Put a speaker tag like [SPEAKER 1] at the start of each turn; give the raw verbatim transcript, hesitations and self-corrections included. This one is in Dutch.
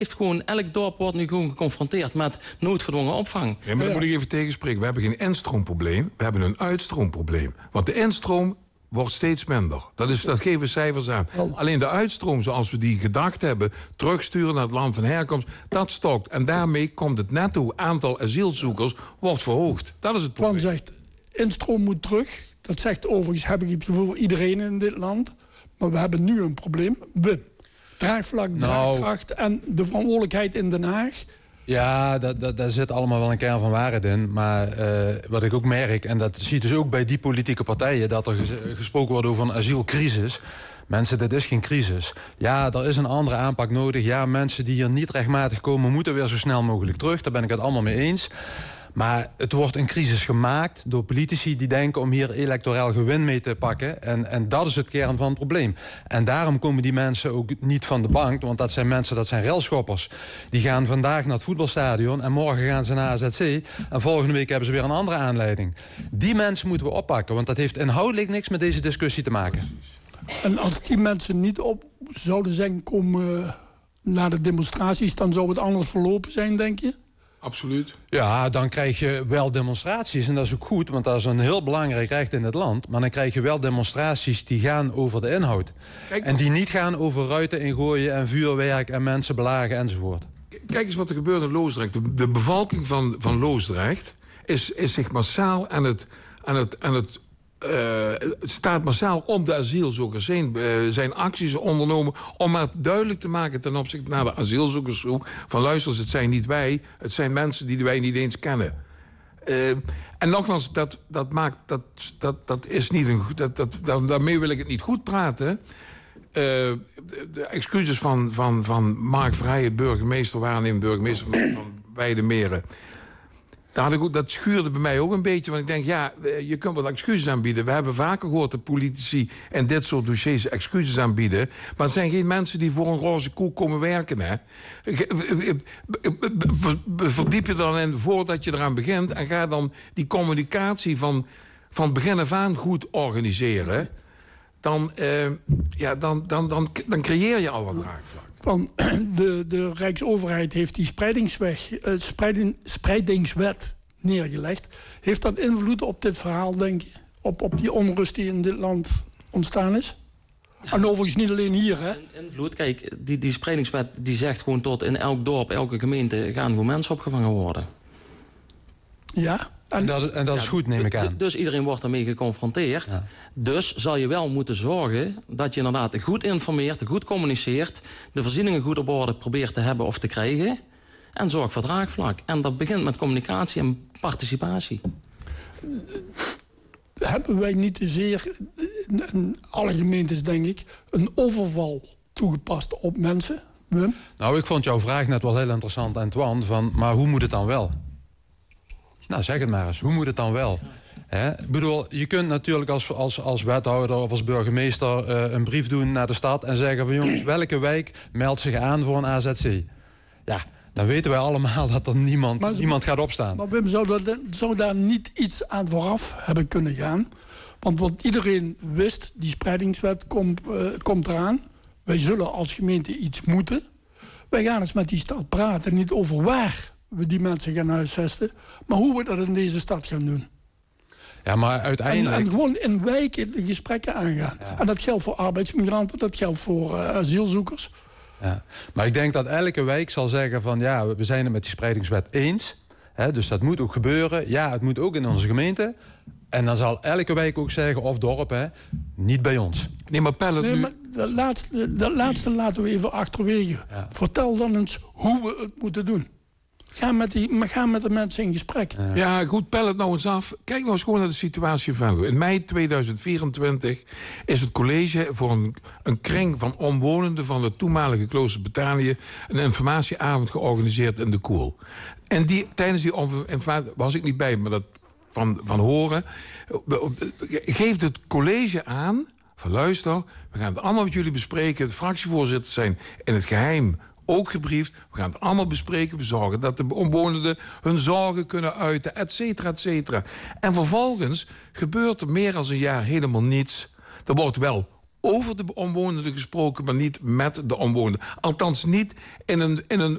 [SPEAKER 1] Gewoon, elk dorp wordt nu gewoon geconfronteerd met noodgedwongen opvang.
[SPEAKER 2] Ja, maar dat moet ik even tegenspreken. We hebben geen instroomprobleem, we hebben een uitstroomprobleem. Want de instroom wordt steeds minder. Dat, is, dat geven cijfers aan. Alleen de uitstroom, zoals we die gedacht hebben, terugsturen naar het land van herkomst, dat stokt. En daarmee komt het netto aantal asielzoekers wordt verhoogd. Dat is het probleem.
[SPEAKER 3] Twan zegt, instroom moet terug. Dat zegt overigens, heb ik het gevoel, voor iedereen in dit land. Maar we hebben nu een probleem. Wim. Draagvlak, draagkracht nou, en de verantwoordelijkheid in Den Haag.
[SPEAKER 4] Ja, dat, dat, daar zit allemaal wel een kern van waarheid in. Maar uh, wat ik ook merk, en dat zie je dus ook bij die politieke partijen, dat er ges, gesproken wordt over een asielcrisis. Mensen, dit is geen crisis. Ja, er is een andere aanpak nodig. Ja, mensen die hier niet rechtmatig komen, moeten weer zo snel mogelijk terug. Daar ben ik het allemaal mee eens. Maar het wordt een crisis gemaakt door politici die denken om hier electoraal gewin mee te pakken. En, en dat is het kern van het probleem. En daarom komen die mensen ook niet van de bank. Want dat zijn mensen, dat zijn railschoppers. Die gaan vandaag naar het voetbalstadion en morgen gaan ze naar A Z C. En volgende week hebben ze weer een andere aanleiding. Die mensen moeten we oppakken, want dat heeft inhoudelijk niks met deze discussie te maken.
[SPEAKER 3] En als die mensen niet op zouden zijn komen naar de demonstraties, dan zou het anders verlopen zijn, denk je?
[SPEAKER 2] Absoluut.
[SPEAKER 4] Ja, dan krijg je wel demonstraties. En dat is ook goed, want dat is een heel belangrijk recht in het land. Maar dan krijg je wel demonstraties die gaan over de inhoud. Kijk, en die niet gaan over ruiten ingooien en vuurwerk en mensen belagen enzovoort.
[SPEAKER 2] Kijk eens wat er gebeurt in Loosdrecht. De, de bevolking van, van Loosdrecht is, is zich massaal aan het... Aan het, aan het Uh, staat massaal om de asielzoekers heen. Uh, zijn acties ondernomen om maar duidelijk te maken ten opzichte naar de asielzoekers toe, van luister, het zijn niet wij, het zijn mensen die wij niet eens kennen. Uh, en nogmaals, dat, dat maakt, dat, dat, dat is niet een, dat, dat, daarmee wil ik het niet goed praten. Uh, de, de excuses van, van, van Mark Verheijen, burgemeester, waarnemend burgemeester van, van Weidemeren. Dat, had ik ook, dat schuurde bij mij ook een beetje. Want ik denk, ja, je kunt wel excuses aanbieden. We hebben vaker gehoord dat politici en dit soort dossiers excuses aanbieden. Maar het zijn geen mensen die voor een roze koe komen werken. Hè. Verdiep je er dan in voordat je eraan begint. En ga dan die communicatie van, van begin af aan goed organiseren. Dan, uh, ja, dan, dan, dan, dan creëer je al wat draagvlak.
[SPEAKER 3] Want de, de Rijksoverheid heeft die spreidingsweg, uh, spreiding, spreidingswet neergelegd. Heeft dat invloed op dit verhaal, denk je? Op, op die onrust die in dit land ontstaan is? Ja. En overigens niet alleen hier, hè?
[SPEAKER 1] Invloed, kijk, die, die spreidingswet die zegt gewoon tot in elk dorp, elke gemeente gaan gewoon mensen opgevangen worden.
[SPEAKER 3] Ja.
[SPEAKER 4] En dat, en dat is ja, goed, neem ik aan.
[SPEAKER 1] Dus iedereen wordt daarmee geconfronteerd. Ja. Dus zal je wel moeten zorgen dat je inderdaad goed informeert, goed communiceert, de voorzieningen goed op orde probeert te hebben of te krijgen. En zorg voor draagvlak. En dat begint met communicatie en participatie.
[SPEAKER 3] Hebben wij niet te zeer, in alle gemeentes denk ik, een overval toegepast op mensen? Wim?
[SPEAKER 4] Nou, ik vond jouw vraag net wel heel interessant, Antoine, van, maar hoe moet het dan wel? Nou, zeg het maar eens. Hoe moet het dan wel? He? Ik bedoel, je kunt natuurlijk als, als, als wethouder of als burgemeester uh, een brief doen naar de stad en zeggen van jongens, welke wijk meldt zich aan voor een A Z C? Ja, dan weten wij allemaal dat er niemand, maar, niemand gaat opstaan.
[SPEAKER 3] Maar Wim, zou, dat, zou daar niet iets aan vooraf hebben kunnen gaan? Want wat iedereen wist, die spreidingswet komt, uh, komt eraan. Wij zullen als gemeente iets moeten. Wij gaan eens met die stad praten, niet over waar we die mensen gaan huisvesten, maar hoe we dat in deze stad gaan doen.
[SPEAKER 4] Ja, maar uiteindelijk...
[SPEAKER 3] En, en gewoon in wijken de gesprekken aangaan. Ja. En dat geldt voor arbeidsmigranten, dat geldt voor uh, asielzoekers.
[SPEAKER 4] Ja. Maar ik denk dat elke wijk zal zeggen van ja, we zijn het met die spreidingswet eens. Hè, dus dat moet ook gebeuren. Ja, het moet ook in onze gemeente. En dan zal elke wijk ook zeggen, of dorp, hè, niet bij ons.
[SPEAKER 2] Nee, maar Pelle...
[SPEAKER 3] Nee, maar dat laatste, dat laatste laten we even achterwege. Ja. Vertel dan eens hoe we het moeten doen. Ga met, die, ga met de mensen in gesprek.
[SPEAKER 2] Ja, ja goed, pel het nou eens af. Kijk nou eens gewoon naar de situatie van. In mei tweeduizend vierentwintig is het college voor een, een kring van omwonenden van het toenmalige klooster Betanië een informatieavond georganiseerd in de Koel. En die, tijdens die informatie was ik niet bij, maar dat van, van horen, geeft het college aan van luister, we gaan het allemaal met jullie bespreken. De fractievoorzitters zijn in het geheim ook gebriefd. We gaan het allemaal bespreken. We zorgen dat de omwonenden hun zorgen kunnen uiten, et cetera, et cetera. En vervolgens gebeurt er meer dan een jaar helemaal niets. Er wordt wel over de omwonenden gesproken, maar niet met de omwonenden. Althans niet in een, in een